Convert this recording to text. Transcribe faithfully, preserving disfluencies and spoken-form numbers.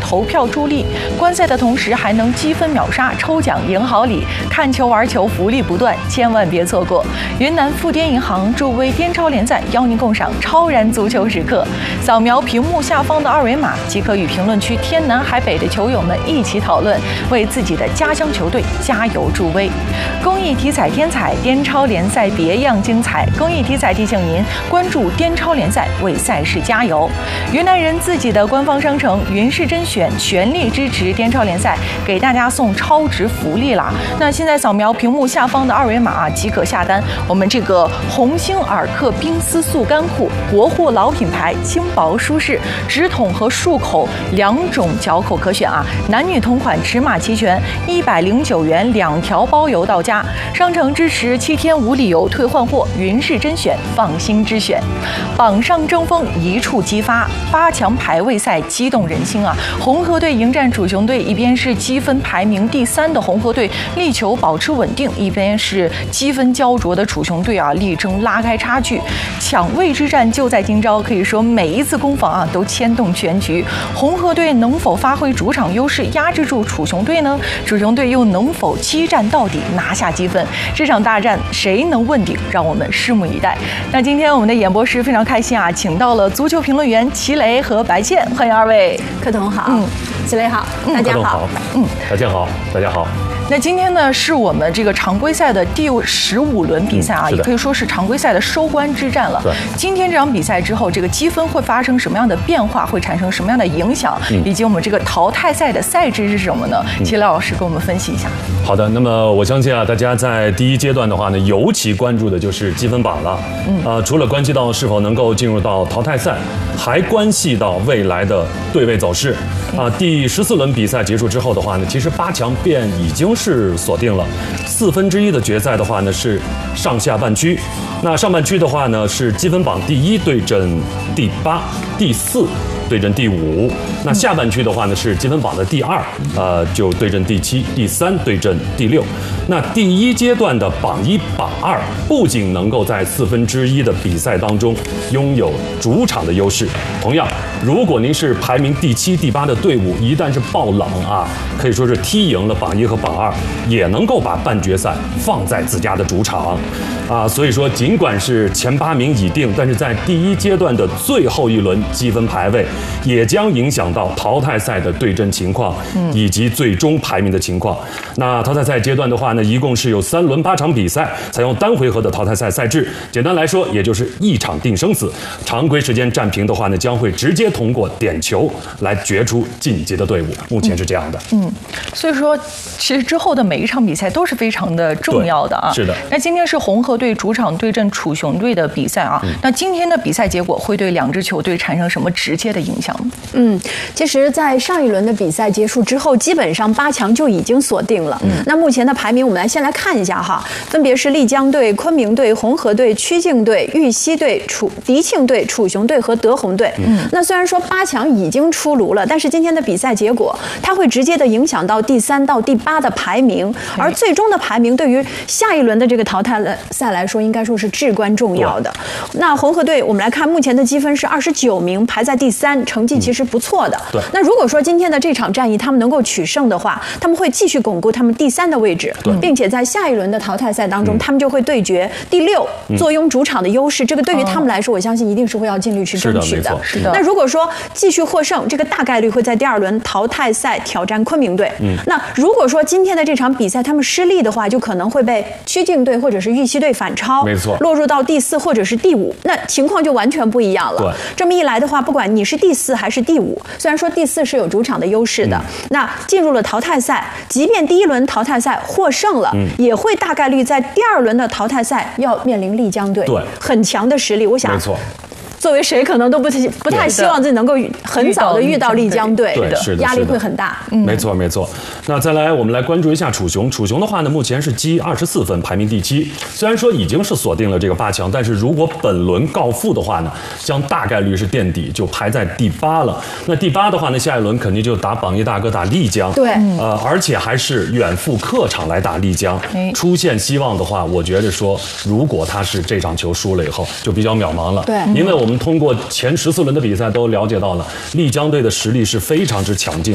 投票助力。观赛的同时还能积分秒杀、抽奖赢好礼，看球玩球福利不断，千万别错过！云南富滇银行助威滇超联赛邀您共赏超然足球时刻。扫描屏幕下方的二维码即可与评论区天南海北的球友们一起讨论，为自己的家乡球队加油助威。公益体彩天彩滇超联赛别样精彩，公益体彩提醒您关注滇超联赛，为赛事加油。云南人自己的官方商城云视甄选全力支持滇超联赛，给大家送超值福利啦！那现在扫描屏幕下方的二维码啊，即可下单我们这个鸿星尔克冰丝速干裤，国货老品牌，轻薄舒适，直筒和束口两种脚口可选啊，男女同款，尺码齐全，一百零九元两条包邮到家。商城支持七天无理由退换货，云视甄选放心之选。榜上争锋一触即发，八强排位赛激动人心啊！红河队迎战楚雄队，一边是积分排名第三的红河队力求保持稳定，一边是积分焦灼的楚雄队啊，力争拉开差距。抢位之战就在今朝，可以说每一次攻防啊都牵动全局。红河队能否发挥主场优势压制住楚雄队呢？楚雄队又能否激战到底拿下积分？这场大战谁能问鼎？让我们拭目以待。那今天我们的演播室非常开心啊，请到了足球评论员齐雷和白倩，欢迎二位。 柯彤好， 嗯， 齐雷好，大家好， 嗯，大家好，大家好。 那今天呢，是我们这个常规赛的第十五轮比赛啊， 嗯、 也可以说是常规赛的收官之战了。今天这场比赛之后，这个积分会发生什么样的变化，会产生什么样的影响，嗯、以及我们这个淘汰赛的赛制是什么呢？齐雷老师给我们分析一下。 好的，那么我相信啊，大家在第一阶段的话呢，尤其关注的就是积分榜了。嗯，呃，除了关系到是否能够进入到淘汰赛，还关系到未来的对位走势。啊、呃，第十四轮比赛结束之后的话呢，其实八强便已经是锁定了，四分之一的决赛的话呢是上下半区，那上半区的话呢是积分榜第一对阵第八，第四对阵第五，那下半区的话呢是积分榜的第二，呃，就对阵第七，第三对阵第六。那第一阶段的榜一、榜二不仅能够在四分之一的比赛当中拥有主场的优势，同样，如果您是排名第七、第八的队伍，一旦是爆冷啊，可以说是踢赢了榜一和榜二，也能够把半决赛放在自家的主场。啊，所以说尽管是前八名已定，但是在第一阶段的最后一轮积分排位，也将影响到淘汰赛的对阵情况，以及最终排名的情况。那淘汰赛阶段的话呢，一共是有三轮八场比赛，采用单回合的淘汰赛赛制。简单来说，也就是一场定生死。常规时间战平的话呢，将会直接通过点球来决出晋级的队伍。目前是这样的。 嗯，所以说，其实之后的每一场比赛都是非常的重要的啊。 是的。 那今天是红河队主场对阵楚雄队的比赛啊，嗯、那今天的比赛结果会对两支球队产生什么直接的影响？ 嗯，其实，在上一轮的比赛结束之后，基本上八强就已经锁定了。嗯，那目前的排名，我们来先来看一下哈，分别是丽江队、昆明队、红河队、曲靖队、玉溪队、楚迪庆队、楚雄队和德宏队。嗯，那虽然说八强已经出炉了，但是今天的比赛结果，它会直接的影响到第三到第八的排名，而最终的排名对于下一轮的这个淘汰赛来说，应该说是至关重要的。那红河队，我们来看目前的积分是二十九名，排在第三，成绩其实不错的。 对。 那如果说今天的这场战役他们能够取胜的话，他们会继续巩固他们第三的位置，并且在下一轮的淘汰赛当中，嗯、他们就会对决第六，坐拥主场的优势。嗯、这个对于他们来说，我相信一定是会要尽力去争取的。 是的。 那如果说继续获胜，这个大概率会在第二轮淘汰赛挑战昆明队。嗯。那如果说今天的这场比赛他们失利的话，就可能会被曲靖队或者是玉溪队反超， 没错， 落入到第四或者是第五，那情况就完全不一样了。 对， 这么一来的话，不管你是第四还是第五，虽然说第四是有主场的优势的，嗯、那进入了淘汰赛，即便第一轮淘汰赛获胜了，嗯、也会大概率在第二轮的淘汰赛要面临丽江队， 对， 很强的实力。我想， 没错。 作为谁可能都不不太希望自己能够很早的遇到丽江队， 对，是的， 压力会很大。 嗯，没错没错。那再来，我们来关注一下楚雄。楚雄的话呢，目前是积二十四分，排名第七。虽然说已经是锁定了这个八强，但是如果本轮告负的话呢，将大概率是垫底，就排在第八了。那第八的话呢，下一轮肯定就打榜一大哥，打丽江。 对， 呃，而且还是远赴客场来打丽江。出现希望的话，我觉得说，如果他是这场球输了以后，就比较渺茫了。 对， 因为我们通过前十四轮的比赛都了解到了，丽江队的实力是非常之强劲。